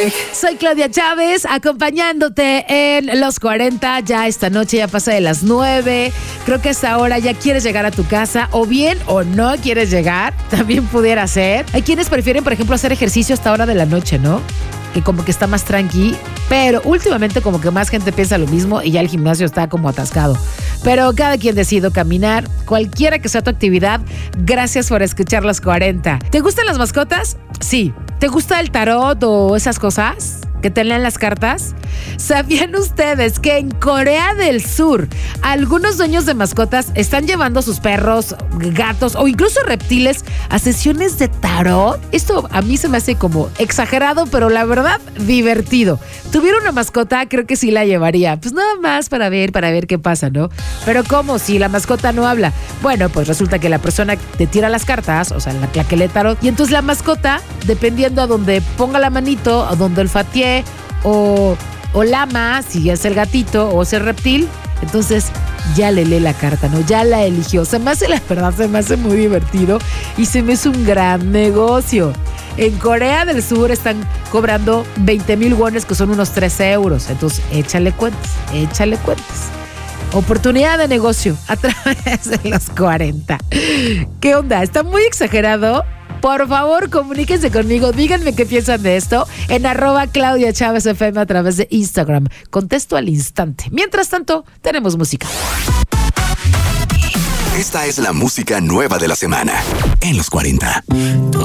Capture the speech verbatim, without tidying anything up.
Soy Claudia Chávez, acompañándote en Los cuarenta. Ya esta noche ya pasa de las nueve. Creo que hasta ahora ya quieres llegar a tu casa, o bien o no quieres llegar, también pudiera ser. Hay quienes prefieren, por ejemplo, hacer ejercicio hasta hora de la noche, ¿no? Que como que está más tranqui, pero últimamente como que más gente piensa lo mismo y ya el gimnasio está como atascado. Pero cada quien decide caminar, cualquiera que sea tu actividad. Gracias por escuchar Los cuarenta. ¿Te gustan las mascotas? Sí. ¿Te gusta el tarot o esas cosas? ¿Que te lean las cartas? ¿Sabían ustedes que en Corea del Sur algunos dueños de mascotas están llevando a sus perros, gatos o incluso reptiles a sesiones de tarot? Esto a mí se me hace como exagerado, pero la verdad divertido. Tuviera una mascota, creo que sí la llevaría. Pues nada más para ver, para ver qué pasa, ¿no? Pero ¿cómo? Si la mascota no habla. Bueno, pues resulta que la persona te tira las cartas, o sea, la, la que lee tarot, y entonces la mascota, dependiendo a donde ponga la manito, a donde olfatee, o, o lama, si es el gatito o es el reptil, entonces ya le lee la carta, ¿no? Ya la eligió. Se me hace, la verdad, se me hace muy divertido y se me hace un gran negocio. En Corea del Sur están cobrando veinte mil wones, que son unos trece euros. Entonces, échale cuentas, échale cuentas. Oportunidad de negocio a través de Los cuarenta. ¿Qué onda? ¿Está muy exagerado? Por favor, comuníquense conmigo, díganme qué piensan de esto en arroba Claudia Chávez F M a través de Instagram. Contesto al instante. Mientras tanto, tenemos música. Esta es la música nueva de la semana en Los cuarenta.